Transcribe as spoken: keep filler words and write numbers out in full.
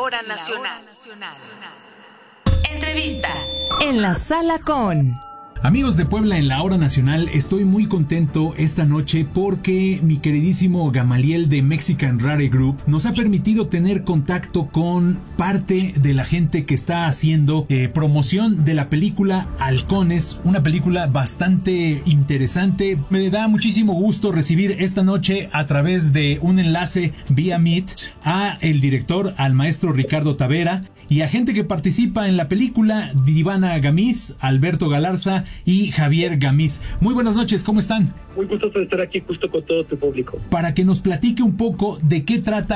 hora nacional. Entrevista en la sala con... Amigos de Puebla en la Hora Nacional, estoy muy contento esta noche porque mi queridísimo Gamaliel de Mexican Rare Group nos ha permitido tener contacto con parte de la gente que está haciendo eh, promoción de la película Halcones, una película bastante interesante. Me da muchísimo gusto recibir esta noche a través de un enlace vía Meet a el director, al maestro Ricardo Tavera, y a gente que participa en la película, Divana Gamiz, Alberto Galarza y Javier Gamiz. Muy buenas noches, ¿cómo están? Muy gustoso de estar aquí justo con todo tu público. Para que nos platique un poco de qué trata